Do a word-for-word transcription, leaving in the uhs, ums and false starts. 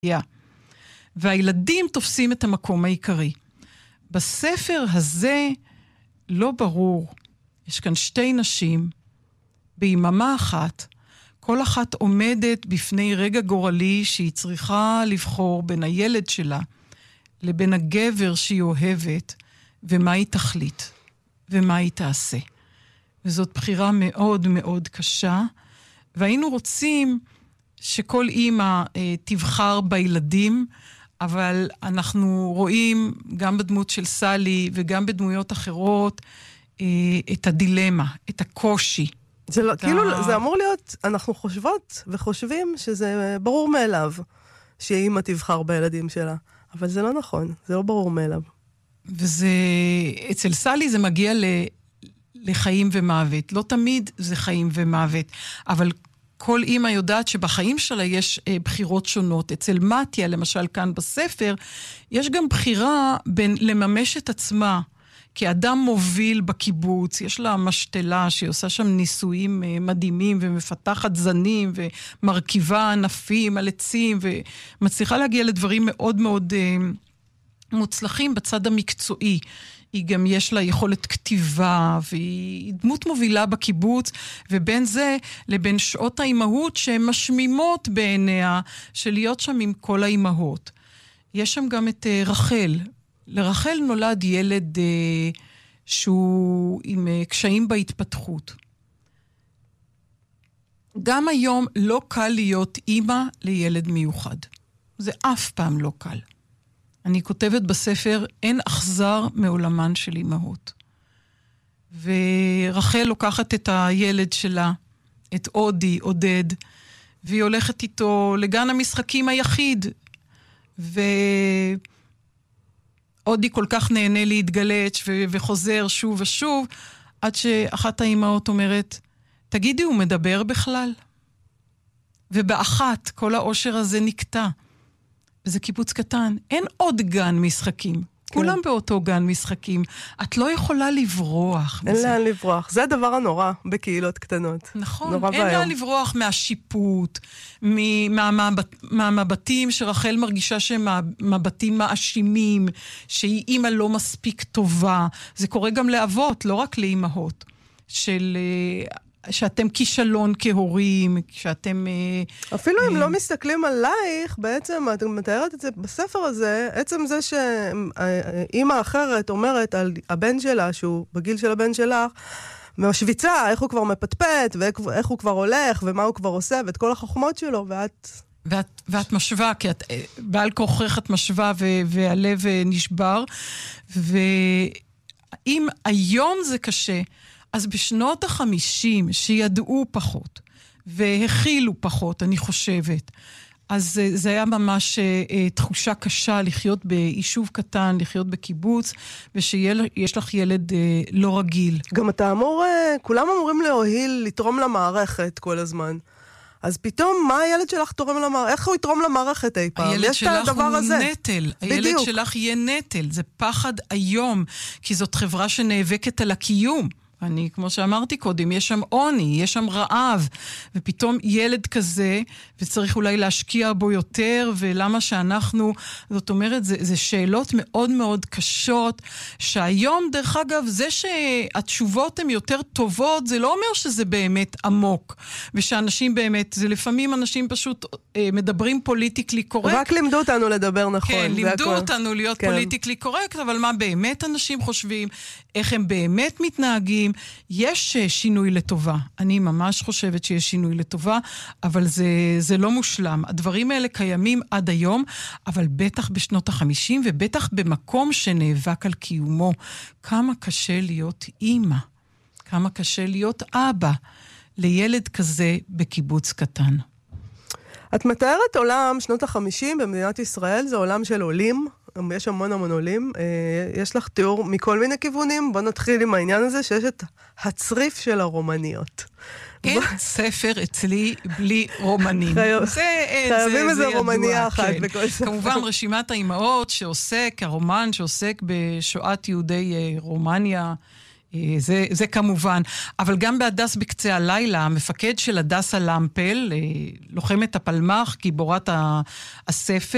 והילדים תופסים את המקום העיקרי. בספר הזה לא ברור, יש כאן שתי נשים, ביממה אחת, כל אחת עומדת בפני רגע גורלי שהיא צריכה לבחור בין הילד שלה לבין הגבר שהיא אוהבת, ומה היא תחליט, ומה היא תעשה. וזאת בחירה מאוד מאוד קשה, והיינו רוצים שכל אימא אה, תבחר בילדים, אבל אנחנו רואים גם בדמות של סלי וגם בדמויות אחרות אה, את הדילמה, את הקושי. זה לא, כאילו, ה... זה אמור להיות, אנחנו חושבות וחושבים שזה ברור מאליו, שאימא תבחר בילדים שלה. אבל זה לא נכון, זה לא ברור מאליו. וזה, אצל סלי זה מגיע ל, לחיים ומוות. לא תמיד זה חיים ומוות, אבל כל אימא יודעת שבחיים שלה יש אה, בחירות שונות. אצל מתיה, למשל כאן בספר, יש גם בחירה בין לממש את עצמה, כאדם מוביל בקיבוץ, יש לה משתלה שהיא עושה שם ניסויים אה, מדהימים, ומפתחת זנים, ומרכיבה ענפים על עצים, ומצליחה להגיע לדברים מאוד מאוד אה, מוצלחים בצד המקצועי. היא גם יש לה יכולת כתיבה, והיא דמות מובילה בקיבוץ, ובין זה לבין שעות האימהות שהן משמימות בעיניה, של להיות שם עם כל האימהות. יש שם גם את uh, רחל. לרחל נולד ילד uh, שהוא עם uh, קשיים בהתפתחות. גם היום לא קל להיות אימא לילד מיוחד. זה אף פעם לא קל. אני כותבת בספר, אין אכזר מעולמן של אמהות. ורחל לוקחת את הילד שלה, את אודי, עודד, והיא הולכת איתו לגן המשחקים היחיד. ואודי כל כך נהנה להתגלץ' ו- וחוזר שוב ושוב, עד שאחת האמהות אומרת, תגידי, הוא מדבר בכלל? ובאחת כל האושר הזה נקטע. וזה קיבוץ קטן, אין עוד גן משחקים. כן. כולם באותו גן משחקים. את לא יכולה לברוח. אין מזה. לאן לברוח. זה הדבר הנורא בקהילות קטנות. נכון. אין לאן לברוח מהשיפוט, מהמבט, מהמבטים שרחל מרגישה שהם מבטים מאשימים, שהיא אימא לא מספיק טובה. זה קורה גם לאבות, לא רק לאימהות. של... שאתם כישלון כהורים, שאתם... אפילו אם לא מסתכלים עלייך, בעצם, את מתארת את זה בספר הזה, עצם זה שאימא אחרת אומרת על הבן שלה, שהוא בגיל של הבן שלך, משוויצה, איך הוא כבר מפטפט, ואיך הוא כבר הולך, ומה הוא כבר עושה, ואת כל החוכמות שלו, ואת... ואת, ואת משווה, כי את, בעל כוחך את משווה, ו- והלב נשבר, ואם היום זה קשה, אז בשנות החמישים, שידעו פחות, והכילו פחות, אני חושבת, אז זה היה ממש אה, תחושה קשה לחיות ביישוב קטן, לחיות בקיבוץ, ושיש לך ילד אה, לא רגיל. גם אתה אמור, אה, כולם אמורים להוהיל, לתרום למערכת כל הזמן. אז פתאום, מה הילד שלך תורם למערכת? איך הוא יתרום למערכת אי פעם? הילד שלך הוא הזה. נטל. הילד בדיוק. שלך יהיה נטל. זה פחד היום, כי זאת חברה שנאבקת על הקיום. אני, כמו שאמרתי קודם, יש שם עוני, יש שם רעב, ופתאום ילד כזה, וצריך אולי להשקיע בו יותר, ולמה שאנחנו, זאת אומרת, זה, זה שאלות מאוד מאוד קשות, שהיום, דרך אגב, זה שהתשובות הן יותר טובות, זה לא אומר שזה באמת עמוק, ושאנשים באמת, זה לפעמים אנשים פשוט אה, מדברים פוליטיקלי קורקט. רק לימדו אותנו לדבר נכון. כן, לימדו אותנו להיות כן. פוליטיקלי קורקט, אבל מה באמת אנשים חושבים, איך הם באמת מתנהגים, יש שינוי לטובה. אני ממש חושבת שיש שינוי לטובה, אבל זה, זה לא מושלם. הדברים האלה קיימים עד היום, אבל בטח בשנות החמישים, ובטח במקום שנאבק על קיומו. כמה קשה להיות אימא, כמה קשה להיות אבא, לילד כזה בקיבוץ קטן. את מתארת עולם שנות החמישים במדינת ישראל, זה עולם של עולים, יש המון המון עולים, יש לך תיאור מכל מיני כיוונים, בוא נתחיל עם העניין הזה שיש את הצריף של הרומניות. אין ספר אצלי בלי רומנים. חייבים איזה רומניה אחת בכל ספר. כמובן רשימת האימהות שעוסק, הרומן שעוסק בשואת יהודי רומניה, זה, זה כמובן, אבל גם בהדס בקצה הלילה, המפקד של הדס הלמפל, לוחמת הפלמח, גיבורת הספר,